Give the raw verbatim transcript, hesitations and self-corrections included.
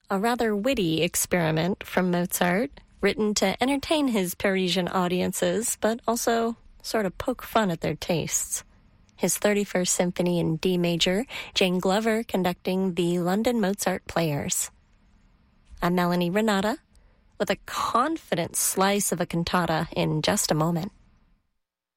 a rather witty experiment from Mozart, written to entertain his Parisian audiences, but also sort of poke fun at their tastes. His thirty-first Symphony in D major, Jane Glover conducting the London Mozart Players. I'm Melanie Renata, with a confident slice of a cantata in just a moment.